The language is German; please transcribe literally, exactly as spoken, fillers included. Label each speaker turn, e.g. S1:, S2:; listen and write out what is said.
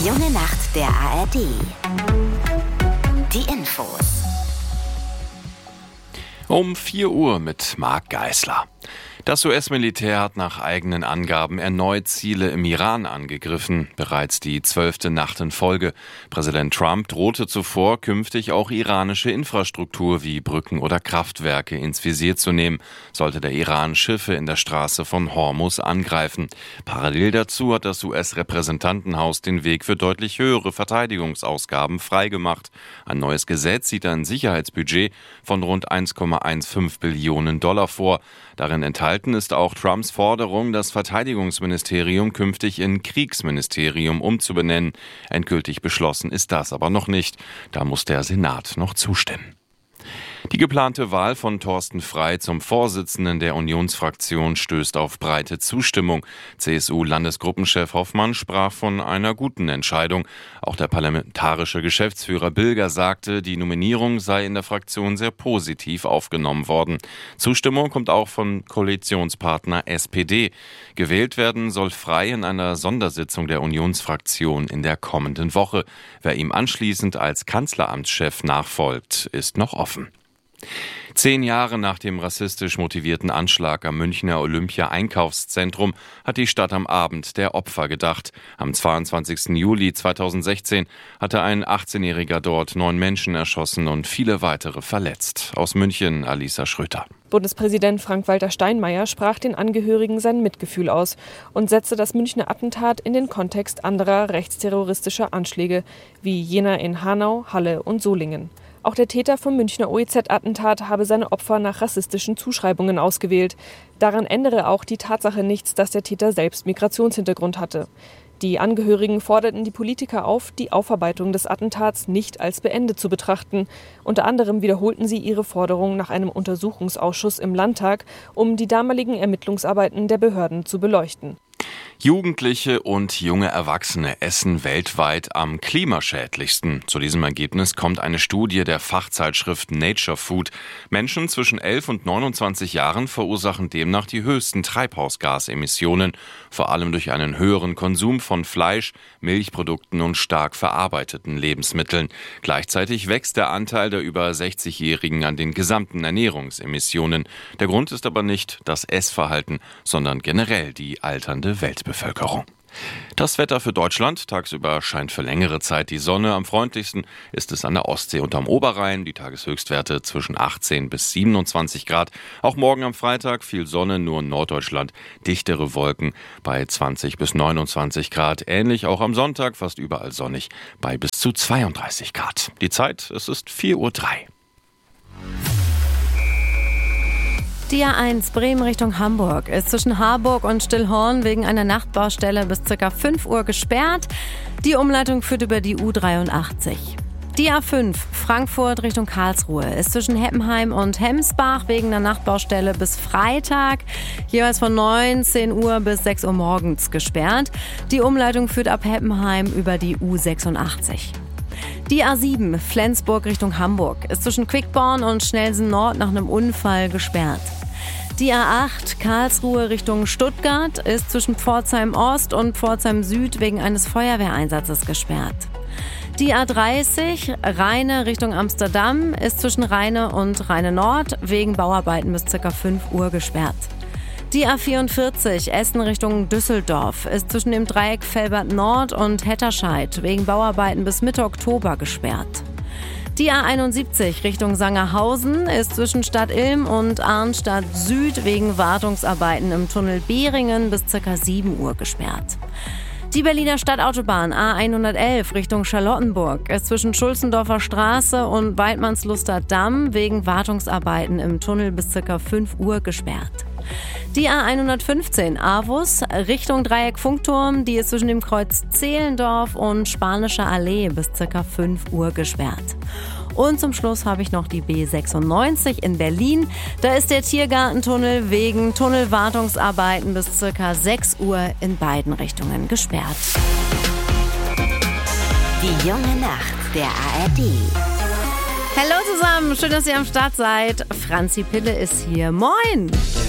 S1: Die junge Nacht der A R D. Die Infos.
S2: Um vier Uhr mit Marc Geisler. Das U S-Militär hat nach eigenen Angaben erneut Ziele im Iran angegriffen. Bereits die zwölfte Nacht in Folge. Präsident Trump drohte zuvor, künftig auch iranische Infrastruktur wie Brücken oder Kraftwerke ins Visier zu nehmen, sollte der Iran Schiffe in der Straße von Hormuz angreifen. Parallel dazu hat das U S-Repräsentantenhaus den Weg für deutlich höhere Verteidigungsausgaben freigemacht. Ein neues Gesetz sieht ein Sicherheitsbudget von rund eins Komma fünfzehn Billionen Dollar vor. Darin enthalten ist auch Trumps Forderung, das Verteidigungsministerium künftig in Kriegsministerium umzubenennen. Endgültig beschlossen ist das aber noch nicht. Da muss der Senat noch zustimmen. Die geplante Wahl von Thorsten Frey zum Vorsitzenden der Unionsfraktion stößt auf breite Zustimmung. C S U-Landesgruppenchef Hoffmann sprach von einer guten Entscheidung. Auch der parlamentarische Geschäftsführer Bilger sagte, die Nominierung sei in der Fraktion sehr positiv aufgenommen worden. Zustimmung kommt auch von Koalitionspartner S P D. Gewählt werden soll Frey in einer Sondersitzung der Unionsfraktion in der kommenden Woche. Wer ihm anschließend als Kanzleramtschef nachfolgt, ist noch offen. Zehn Jahre nach dem rassistisch motivierten Anschlag am Münchner Olympia-Einkaufszentrum hat die Stadt am Abend der Opfer gedacht. Am zweiundzwanzigsten Juli zweitausendsechzehn hatte ein achtzehnjähriger dort neun Menschen erschossen und viele weitere verletzt. Aus München, Alisa Schröter.
S3: Bundespräsident Frank-Walter Steinmeier sprach den Angehörigen sein Mitgefühl aus und setzte das Münchner Attentat in den Kontext anderer rechtsterroristischer Anschläge, wie jener in Hanau, Halle und Solingen. Auch der Täter vom Münchner O E Z-Attentat habe seine Opfer nach rassistischen Zuschreibungen ausgewählt. Daran ändere auch die Tatsache nichts, dass der Täter selbst Migrationshintergrund hatte. Die Angehörigen forderten die Politiker auf, die Aufarbeitung des Attentats nicht als beendet zu betrachten. Unter anderem wiederholten sie ihre Forderung nach einem Untersuchungsausschuss im Landtag, um die damaligen Ermittlungsarbeiten der Behörden zu beleuchten.
S2: Jugendliche und junge Erwachsene essen weltweit am klimaschädlichsten. Zu diesem Ergebnis kommt eine Studie der Fachzeitschrift Nature Food. Menschen zwischen elf und neunundzwanzig Jahren verursachen demnach die höchsten Treibhausgasemissionen, vor allem durch einen höheren Konsum von Fleisch, Milchprodukten und stark verarbeiteten Lebensmitteln. Gleichzeitig wächst der Anteil der über sechzigjährigen an den gesamten Ernährungsemissionen. Der Grund ist aber nicht das Essverhalten, sondern generell die alternde Weltbevölkerung. Das Wetter für Deutschland. Tagsüber scheint für längere Zeit die Sonne. Am freundlichsten ist es an der Ostsee und am Oberrhein. Die Tageshöchstwerte zwischen achtzehn bis siebenundzwanzig Grad. Auch morgen am Freitag viel Sonne, nur in Norddeutschland dichtere Wolken bei zwanzig bis neunundzwanzig Grad. Ähnlich auch am Sonntag, fast überall sonnig bei bis zu zweiunddreißig Grad. Die Zeit, es ist vier Uhr drei.
S4: Die A eins Bremen Richtung Hamburg ist zwischen Harburg und Stillhorn wegen einer Nachtbaustelle bis ca. fünf Uhr gesperrt. Die Umleitung führt über die U dreiundachtzig. Die A fünf Frankfurt Richtung Karlsruhe ist zwischen Heppenheim und Hemsbach wegen einer Nachtbaustelle bis Freitag, jeweils von neunzehn Uhr bis sechs Uhr morgens gesperrt. Die Umleitung führt ab Heppenheim über die U sechsundachtzig. Die A sieben Flensburg Richtung Hamburg ist zwischen Quickborn und Schnellsen Nord nach einem Unfall gesperrt. Die A acht Karlsruhe Richtung Stuttgart ist zwischen Pforzheim Ost und Pforzheim Süd wegen eines Feuerwehreinsatzes gesperrt. Die A dreißig Rheine Richtung Amsterdam ist zwischen Rheine und Rheine Nord wegen Bauarbeiten bis ca. fünf Uhr gesperrt. Die A vierundvierzig Essen Richtung Düsseldorf ist zwischen dem Dreieck Velbert Nord und Hetterscheid wegen Bauarbeiten bis Mitte Oktober gesperrt. Die A einundsiebzig Richtung Sangerhausen ist zwischen Stadt Ilm und Arnstadt Süd wegen Wartungsarbeiten im Tunnel Behringen bis ca. sieben Uhr gesperrt. Die Berliner Stadtautobahn A hundertelf Richtung Charlottenburg ist zwischen Schulzendorfer Straße und Weidmannsluster Damm wegen Wartungsarbeiten im Tunnel bis ca. fünf Uhr gesperrt. Die A hundertfünfzehn Avus Richtung Dreieck Funkturm, die ist zwischen dem Kreuz Zehlendorf und Spanischer Allee bis ca. fünf Uhr gesperrt. Und zum Schluss habe ich noch die B sechsundneunzig in Berlin. Da ist der Tiergartentunnel wegen Tunnelwartungsarbeiten bis ca. sechs Uhr in beiden Richtungen gesperrt.
S1: Die junge Nacht der A R D.
S4: Hallo zusammen, schön, dass ihr am Start seid. Franzi Pille ist hier. Moin!